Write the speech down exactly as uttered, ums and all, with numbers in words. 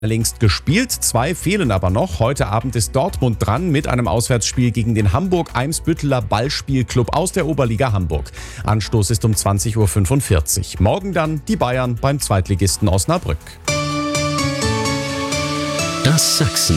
längst gespielt, zwei fehlen aber noch. Heute Abend ist Dortmund dran mit einem Auswärtsspiel gegen den Hamburg-Eimsbütteler Ballspielclub aus der Oberliga Hamburg. Anstoß ist um zwanzig Uhr fünfundvierzig. Morgen dann die Bayern beim Zweitligisten Osnabrück. Das Sachsen.